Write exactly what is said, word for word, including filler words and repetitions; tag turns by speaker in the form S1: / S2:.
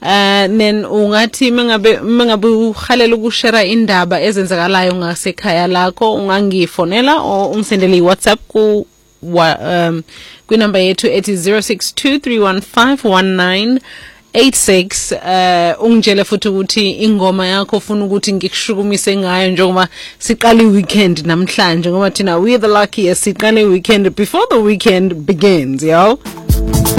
S1: Uh then ungathi mengabe mengabe uhalela ukushare indaba ezenzakalayo ngasekhaya lakho ungangifonela o ungisendele iWhatsApp ku um kwinamba yethu ethi zero six two three one five one nine eight six. uh ungitshele futhi ukuthi ingoma yakho ufuna ukuthi ngikushukumise ngayo njengoba siqala iweekend namhlanje ngoba thina we the luckiest siqala iweekend before the weekend begins yo.